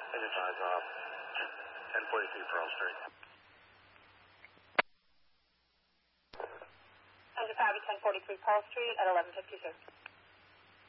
Engine 5, 1043 Pearl Street. Engine 5 at 1043 Pearl Street at 11:52.